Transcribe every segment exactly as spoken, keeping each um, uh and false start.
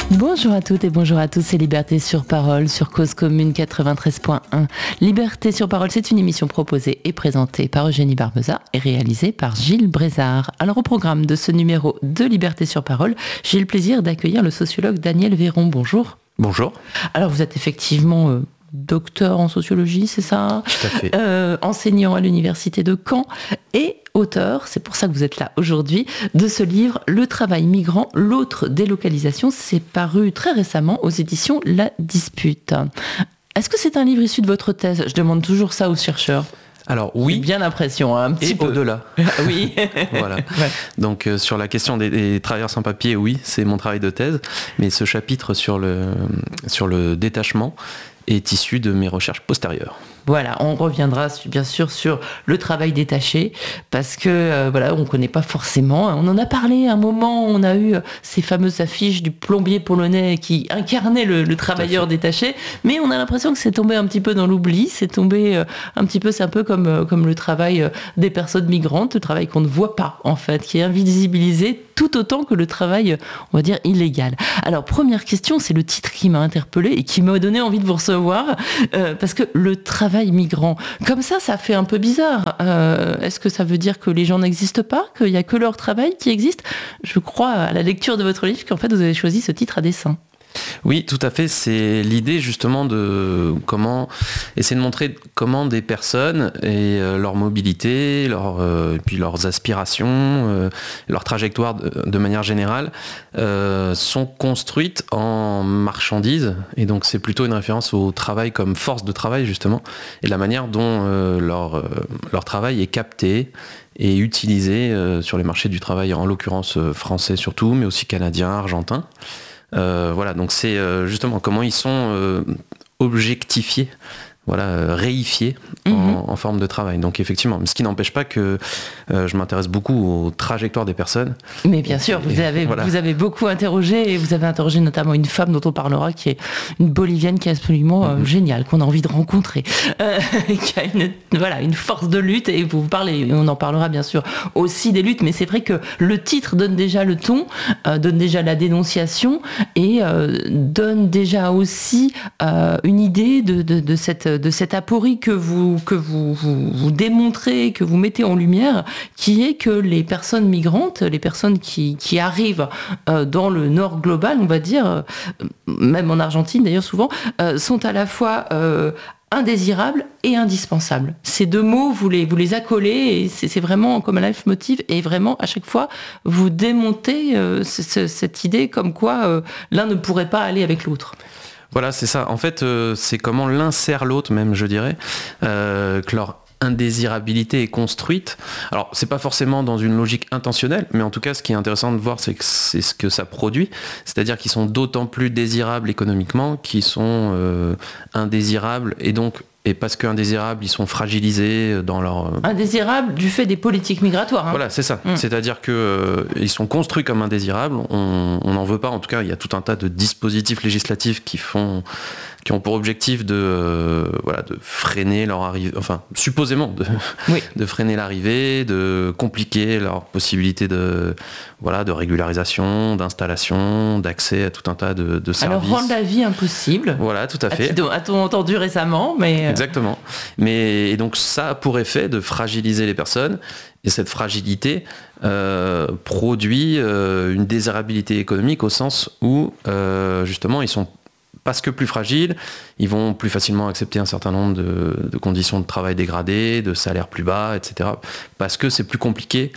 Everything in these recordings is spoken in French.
Bonjour à toutes et bonjour à tous, c'est Liberté sur Parole sur Cause Commune quatre-vingt-treize point un. Liberté sur Parole, c'est une émission proposée et présentée par Eugénie Barbeza et réalisée par Gilles Brézard. Alors au programme de ce numéro de Liberté sur Parole, j'ai le plaisir d'accueillir le sociologue Daniel Véron. Bonjour. Bonjour. Alors vous êtes effectivement euh, docteur en sociologie, c'est ça ? Tout à fait. Euh, enseignant à l'université de Caen et auteur, c'est pour ça que vous êtes là aujourd'hui, de ce livre « Le travail migrant, l'autre délocalisation ». C'est paru très récemment aux éditions La Dispute. Est-ce que c'est un livre issu de votre thèse ? Je demande toujours ça aux chercheurs. Alors oui, j'ai bien l'impression, hein, un petit et peu. au-delà. Oui. Voilà. Ouais. Donc euh, sur la question des, des travailleurs sans papier, oui, c'est mon travail de thèse, mais ce chapitre sur le, sur le détachement est issu de mes recherches postérieures. Voilà, on reviendra bien sûr sur le travail détaché parce que euh, voilà, on connaît pas forcément. On en a parlé à un moment. On a eu ces fameuses affiches du plombier polonais qui incarnait le, le travailleur détaché, mais on a l'impression que c'est tombé un petit peu dans l'oubli. C'est tombé euh, un petit peu, c'est un peu comme euh, comme le travail euh, des personnes migrantes, le travail qu'on ne voit pas en fait, qui est invisibilisé tout autant que le travail, on va dire, illégal. Alors première question, c'est le titre qui m'a interpellée et qui m'a donné envie de vous recevoir euh, parce que le travail migrants. Comme ça, ça fait un peu bizarre. Euh, est-ce que ça veut dire que les gens n'existent pas, qu'il n'y a que leur travail qui existe ? Je crois, à la lecture de votre livre, qu'en fait, vous avez choisi ce titre à dessein. Oui, tout à fait. C'est l'idée justement de comment essayer de montrer comment des personnes et euh, leur mobilité, leur, euh, et puis leurs aspirations, euh, leur trajectoire de, de manière générale euh, sont construites en marchandises. Et donc c'est plutôt une référence au travail comme force de travail justement et la manière dont euh, leur, euh, leur travail est capté et utilisé euh, sur les marchés du travail, en l'occurrence euh, français surtout, mais aussi canadiens, argentins. Euh, voilà, donc c'est euh, justement comment ils sont euh, objectifiés, voilà, euh, réifiés en, mm-hmm. en forme de travail. Donc effectivement, ce qui n'empêche pas que euh, je m'intéresse beaucoup aux trajectoires des personnes. Mais bien sûr, vous avez, voilà. vous avez beaucoup interrogé, et vous avez interrogé notamment une femme dont on parlera, qui est une Bolivienne qui est absolument mm-hmm. euh, géniale, qu'on a envie de rencontrer, euh, qui a une, voilà, une force de lutte, et vous parlez, on en parlera bien sûr aussi des luttes, mais c'est vrai que le titre donne déjà le ton, euh, donne déjà la dénonciation, et euh, donne déjà aussi euh, une idée de, de, de cette de cette aporie que vous que vous, vous vous démontrez, que vous mettez en lumière, qui est que les personnes migrantes, les personnes qui qui arrivent euh, dans le Nord global, on va dire, euh, même en Argentine d'ailleurs souvent, euh, sont à la fois euh, indésirables et indispensables. Ces deux mots, vous les, vous les accolez et c'est, c'est vraiment comme un leitmotiv et vraiment à chaque fois vous démontez euh, c- c- cette idée comme quoi euh, l'un ne pourrait pas aller avec l'autre. Voilà, c'est ça. En fait, euh, c'est comment l'un sert l'autre, même, je dirais, euh, que leur indésirabilité est construite. Alors, c'est pas forcément dans une logique intentionnelle, mais en tout cas, ce qui est intéressant de voir, c'est que c'est ce que ça produit. C'est-à-dire qu'ils sont d'autant plus désirables économiquement qu'ils sont euh, indésirables et donc et parce qu'indésirables, ils sont fragilisés dans leur... Indésirables du fait des politiques migratoires. Hein. Voilà, c'est ça. Mmh. C'est-à-dire qu'ils euh, sont construits comme indésirables. On n'en veut pas. En tout cas, il y a tout un tas de dispositifs législatifs qui font... qui ont pour objectif de, euh, voilà, de freiner leur arrivée, enfin, supposément, de, oui. de freiner l'arrivée, de compliquer leur possibilité de, voilà, de régularisation, d'installation, d'accès à tout un tas de, de services. Alors, rendre la vie impossible. Voilà, tout à fait. A-t-on entendu récemment, mais... Exactement. Mais, et donc, ça a pour effet de fragiliser les personnes. Et cette fragilité euh, produit euh, une désirabilité économique au sens où, euh, justement, ils sont parce que plus fragiles, ils vont plus facilement accepter un certain nombre de, de conditions de travail dégradées, de salaires plus bas, et cetera. Parce que c'est plus compliqué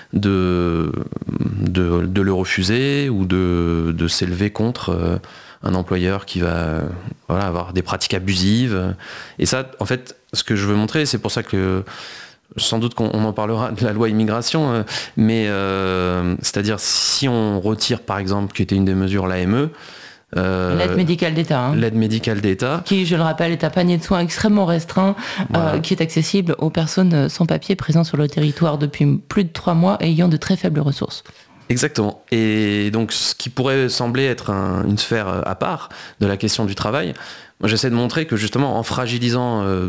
de, de, de le refuser ou de, de s'élever contre euh, un employeur qui va voilà, avoir des pratiques abusives. Et ça, en fait, ce que je veux montrer, c'est pour ça que sans doute qu'on en parlera de la loi immigration, euh, mais euh, c'est-à-dire si on retire par exemple, qui était une des mesures, l'A M E, Euh, l'aide médicale d'État. Hein. L'aide médicale d'État. Qui, je le rappelle, est un panier de soins extrêmement restreint, voilà. euh, qui est accessible aux personnes sans papier présentes sur le territoire depuis plus de trois mois et ayant de très faibles ressources. Exactement. Et donc, ce qui pourrait sembler être un, une sphère à part de la question du travail, moi, j'essaie de montrer que justement, en fragilisant euh,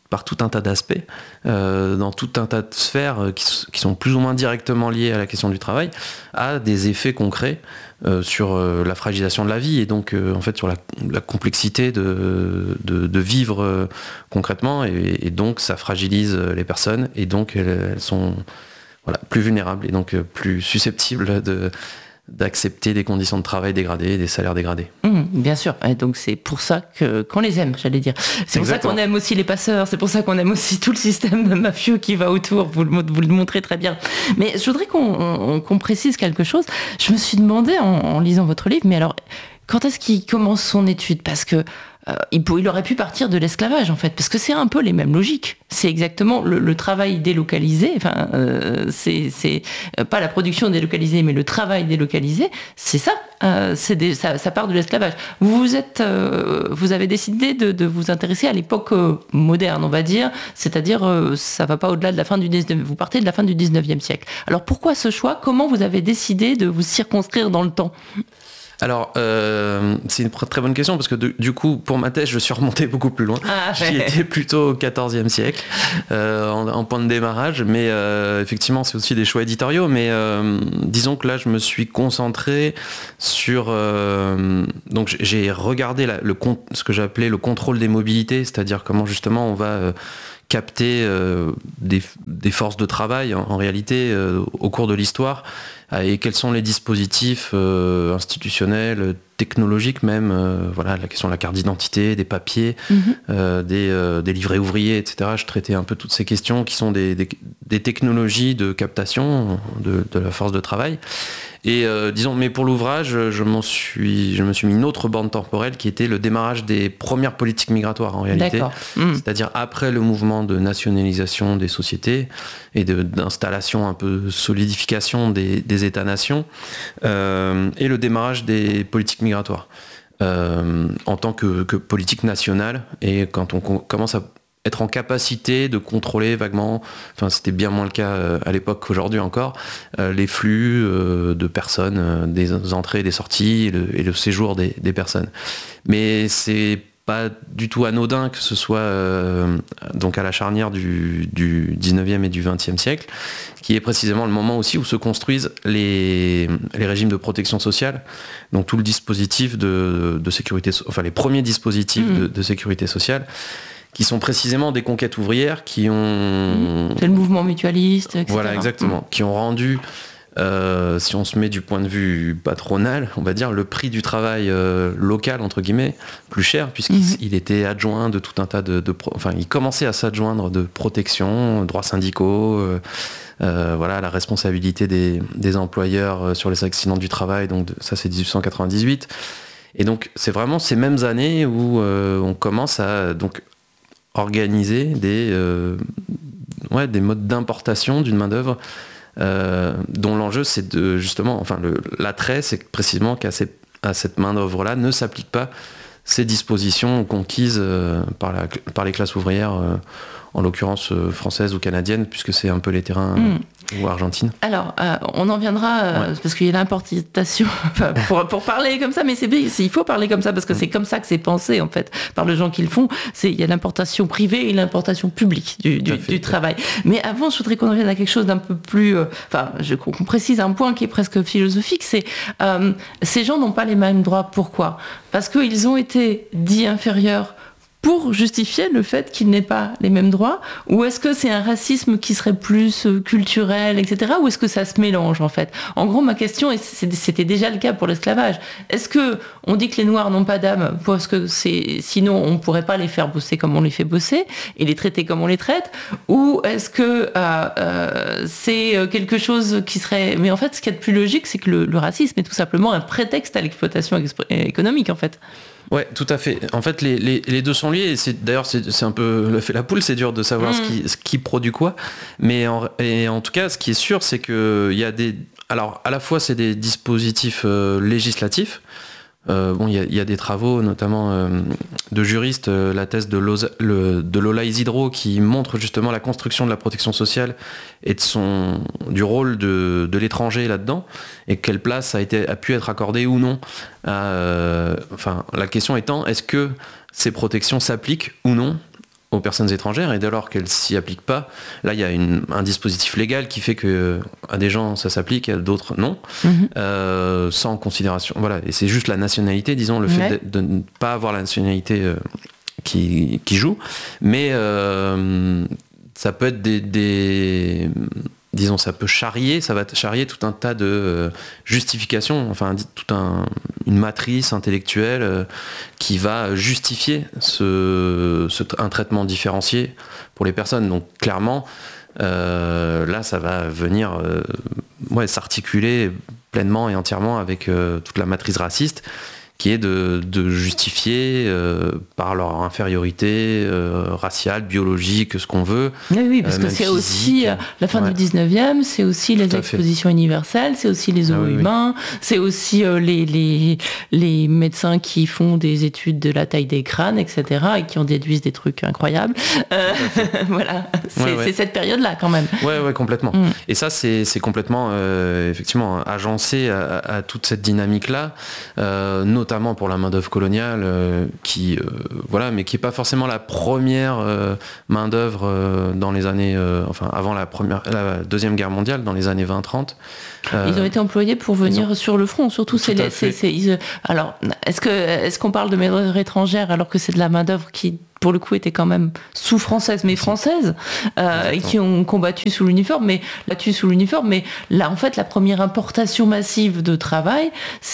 par tout un tas d'aspects, euh, dans tout un tas de sphères qui, qui sont plus ou moins directement liées à la question du travail, a des effets concrets euh, sur euh, la fragilisation de la vie et donc euh, en fait sur la, la complexité de, de, de vivre euh, concrètement et, et donc ça fragilise les personnes et donc elles, elles sont voilà, plus vulnérables et donc euh, plus susceptibles de d'accepter des conditions de travail dégradées, des salaires dégradés. Mmh, bien sûr, et donc c'est pour ça que, qu'on les aime, j'allais dire. C'est pour Exactement. Ça qu'on aime aussi les passeurs, c'est pour ça qu'on aime aussi tout le système mafieux qui va autour, vous le, vous le montrez très bien. Mais je voudrais qu'on on, qu'on précise quelque chose. Je me suis demandé en, en lisant votre livre, mais alors, quand est-ce qu'il commence son étude ? Parce que Euh, il, il aurait pu partir de l'esclavage en fait, parce que c'est un peu les mêmes logiques. C'est exactement le, le travail délocalisé, enfin, euh, c'est, c'est euh, pas la production délocalisée, mais le travail délocalisé, c'est ça, euh, c'est des, ça, ça part de l'esclavage. Vous, vous, êtes, euh, vous avez décidé de, de vous intéresser à l'époque euh, moderne, on va dire, c'est-à-dire euh, ça va pas au-delà de la fin du dix-neuvième, vous partez de la fin du dix-neuvième siècle. Alors pourquoi ce choix ? Comment vous avez décidé de vous circonscrire dans le temps ? Alors, euh, c'est une très bonne question parce que de, du coup, pour ma thèse, je suis remonté beaucoup plus loin. Ah, ouais. J'y étais plutôt au quatorzième siècle, euh, en, en point de démarrage. Mais euh, effectivement, c'est aussi des choix éditoriaux. Mais euh, disons que là, je me suis concentré sur... Euh, donc, j'ai regardé la, le, ce que j'appelais le contrôle des mobilités, c'est-à-dire comment justement on va... Euh, capter euh, des, des forces de travail en, en réalité euh, au cours de l'histoire euh, et quels sont les dispositifs euh, institutionnels, technologiques même, euh, voilà, la question de la carte d'identité, des papiers, mmh. euh, des, euh, des livrets ouvriers, et cetera. Je traitais un peu toutes ces questions qui sont des, des, des technologies de captation de, de la force de travail. Et euh, disons, mais pour l'ouvrage, je m'en suis, je me suis mis une autre bande temporelle qui était le démarrage des premières politiques migratoires en réalité, mmh. c'est-à-dire après le mouvement de nationalisation des sociétés et de, d'installation un peu solidification des, des États-nations euh, et le démarrage des politiques migratoires euh, en tant que, que politique nationale et quand on commence à être en capacité de contrôler vaguement, enfin c'était bien moins le cas euh, à l'époque qu'aujourd'hui encore, euh, les flux euh, de personnes, euh, des entrées et des sorties et le, et le séjour des, des personnes. Mais c'est pas du tout anodin que ce soit euh, donc à la charnière du, du dix-neuvième et du vingtième siècle, qui est précisément le moment aussi où se construisent les, les régimes de protection sociale, donc tout le dispositif de, de sécurité, enfin les premiers dispositifs mmh. de, de sécurité sociale, qui sont précisément des conquêtes ouvrières qui ont... C'est le mouvement mutualiste, et cetera. Voilà, exactement. Mmh. Qui ont rendu, euh, si on se met du point de vue patronal, on va dire, le prix du travail euh, local, entre guillemets, plus cher, puisqu'il mmh. il était adjoint de tout un tas de... de pro... Enfin, il commençait à s'adjoindre de protection, droits syndicaux, euh, euh, voilà, la responsabilité des, des employeurs sur les accidents du travail, donc de, ça c'est dix-huit cent quatre-vingt-dix-huit. Et donc, c'est vraiment ces mêmes années où euh, on commence à... donc organiser des, euh, ouais, des modes d'importation d'une main-d'œuvre euh, dont l'enjeu c'est de justement, enfin le, l'attrait c'est précisément qu'à ces, à cette main-d'œuvre-là ne s'appliquent pas ces dispositions conquises euh, par, la, par les classes ouvrières, euh, en l'occurrence euh, françaises ou canadiennes, puisque c'est un peu les terrains. Mmh. Ou Argentine. Alors, euh, on en viendra, euh, ouais. parce qu'il y a l'importation, enfin, pour, pour parler comme ça, mais c'est, c'est, il faut parler comme ça, parce que c'est comme ça que c'est pensé, en fait, par les gens qui le font. C'est, il y a l'importation privée et l'importation publique du, du, du travail. Mais avant, je voudrais qu'on revienne à quelque chose d'un peu plus... Euh, enfin, je, qu'on précise un point qui est presque philosophique, c'est euh, ces gens n'ont pas les mêmes droits. Pourquoi ? Parce qu'ils ont été dits inférieurs pour justifier le fait qu'ils n'aient pas les mêmes droits, ou est-ce que c'est un racisme qui serait plus culturel, et cetera, ou est-ce que ça se mélange en fait ? En gros, ma question, et c'était déjà le cas pour l'esclavage, est-ce que on dit que les Noirs n'ont pas d'âme parce que c'est, sinon on ne pourrait pas les faire bosser comme on les fait bosser et les traiter comme on les traite, ou est-ce que euh, euh, c'est quelque chose qui serait... Mais en fait, ce qui est de plus logique, c'est que le, le racisme est tout simplement un prétexte à l'exploitation économique en fait. Ouais, tout à fait. En fait, les, les, les deux sont liés. Et c'est, d'ailleurs, c'est, c'est un peu le fait la poule. C'est dur de savoir mmh. ce, qui, ce qui produit quoi. Mais en, et en tout cas, ce qui est sûr, c'est que il y a des. Alors, à la fois, c'est des dispositifs euh, législatifs. Euh, bon, il y, y a des travaux, notamment euh, de juristes, euh, la thèse de, Loza, le, de Lola Isidro, qui montre justement la construction de la protection sociale et de son, du rôle de, de l'étranger là-dedans, et quelle place a, été, a pu être accordée ou non. À, euh, enfin, la question étant, est-ce que ces protections s'appliquent ou non aux personnes étrangères, et dès lors qu'elles s'y appliquent pas, là il y a une, un dispositif légal qui fait que à des gens ça s'applique, à d'autres non, mmh. euh, sans considération. Voilà, et c'est juste la nationalité, disons, le fait ouais. de, de ne pas avoir la nationalité euh, qui, qui joue, mais euh, ça peut être des, des disons, ça peut charrier, ça va charrier tout un tas de euh, justifications, enfin, toute un, une matrice intellectuelle euh, qui va justifier ce, ce, un traitement différencié pour les personnes. Donc, clairement, euh, là, ça va venir euh, ouais, s'articuler pleinement et entièrement avec euh, toute la matrice raciste, qui est de, de justifier euh, par leur infériorité euh, raciale, biologique, ce qu'on veut. Oui, oui, parce euh, que c'est physique. Aussi euh, la fin ouais. du dix-neuvième, c'est aussi les expositions universelles, c'est aussi les zoos ah, oui, humains, oui. c'est aussi euh, les, les, les médecins qui font des études de la taille des crânes, et cetera, et qui en déduisent des trucs incroyables. Euh, voilà, c'est, ouais, ouais. c'est cette période-là quand même. Oui, ouais, complètement. Mm. Et ça, c'est, c'est complètement, euh, effectivement, agencé à, à toute cette dynamique-là, euh, notamment pour la main-d'œuvre coloniale, euh, qui, euh, voilà, mais qui n'est pas forcément la première euh, main-d'œuvre euh, dans les années, euh, enfin, avant la, première, la Deuxième Guerre mondiale, dans les années vingt trente. Euh, ils ont été employés pour venir ont... sur le front, surtout. C'est les, c'est, c'est, ils, alors, est-ce, que, est-ce qu'on parle de main-d'œuvre étrangère alors que c'est de la main-d'œuvre qui, pour le coup, était quand même sous française, mais française, euh, et qui ont combattu sous l'uniforme, mais là-dessus sous l'uniforme, mais là, en fait, la première importation massive de travail,